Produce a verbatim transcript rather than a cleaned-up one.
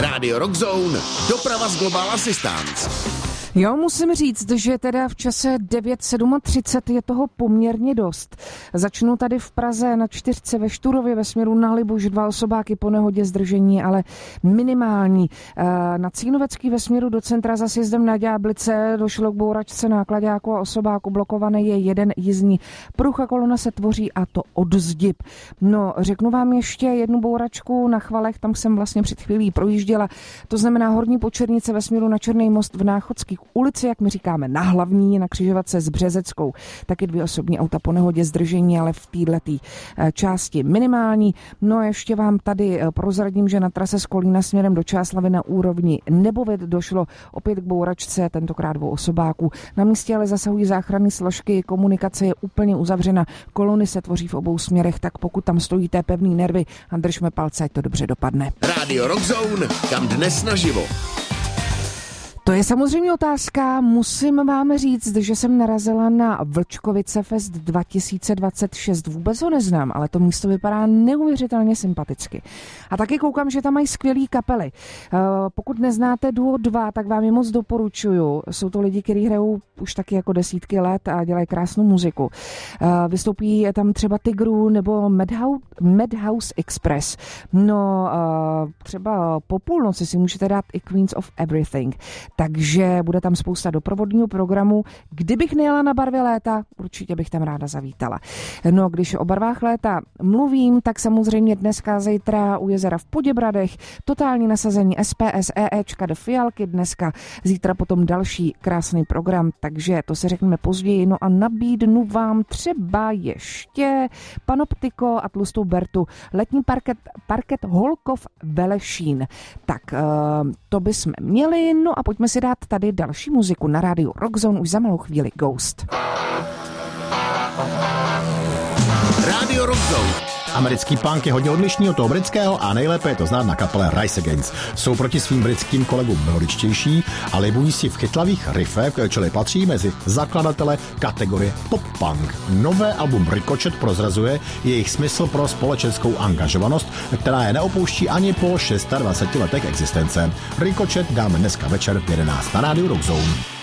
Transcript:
Radio Rock Zone, doprava z Global Assistance. Jo, musím říct, že teda v čase devět třicet sedm je toho poměrně dost. Začnu tady v Praze na čtyřce ve Šturově ve směru na Libuš, dva osobáky po nehodě zdržení, ale minimální. Na Cínovecký ve směru do centra za sjezdem na Ďáblice došlo k bouračce náklaďáku a osobáku, blokovaný je jeden jízdní pruh a kolona se tvoří a to od Zdib. No, řeknu vám ještě jednu bouračku na Chvalech, tam jsem vlastně před chvílí projížděla, to znamená Horní Počernice ve směru na Černý most v Náchodských ulici, jak my říkáme, na Hlavní, na křižovatce s Březeckou. Taky dvě osobní auta po nehodě zdržení, ale v této části minimální. No a ještě vám tady prozradím, že na trase z Kolína směrem do Čáslavy na úrovni Nebovit došlo opět k bouračce, tentokrát dvou osobáků. Na místě ale zasahují záchranné složky, komunikace je úplně uzavřena, kolony se tvoří v obou směrech, tak pokud tam stojíte, pevný nervy a držme palce, ať to dobře dopadne. Radio Rock Zone, kam dnes naživo. To je samozřejmě otázka. Musím vám říct, že jsem narazila na Vlčkovice Fest dva tisíce dvacet šest. Vůbec ho neznám, ale to místo vypadá neuvěřitelně sympaticky. A taky koukám, že tam mají skvělý kapely. Pokud neznáte Duo dva, tak vám je moc doporučuju. Jsou to lidi, kteří hrajou už taky jako desítky let a dělají krásnou muziku. Vystoupí tam třeba Tigru nebo Madhouse, Madhouse Express. No, třeba po půlnoci si můžete dát i Queens of Everything. Takže bude tam spousta doprovodního programu. Kdybych nejela na barvy léta, určitě bych tam ráda zavítala. No, když o barvách léta mluvím, tak samozřejmě dneska, zítra u jezera v Poděbradech, totální nasazení S P S, EEčka do Fialky dneska, zítra potom další krásný program, takže to si řekneme později. No a nabídnu vám třeba ještě Panoptiko a Tlustou Bertu, letní parket, parket Holkov Velešín. Tak to bychom měli, no a pojďme si dát tady další muziku na rádiu Rock Zone už za malou chvíli Ghost. Radio Rock Zone. Americký punk je hodně odlišný od toho britského a nejlépe je to znát na kapele Rise Against. Jsou proti svým britským kolegům melodičtější a libují si v chytlavých riffech, čili patří mezi zakladatele kategorie pop-punk. Nové album Ricochet prozrazuje jejich smysl pro společenskou angažovanost, která je neopouští ani po dvaceti šesti letech existence. Ricochet dáme dneska večer v jedenáct na rádiu Rock Zone.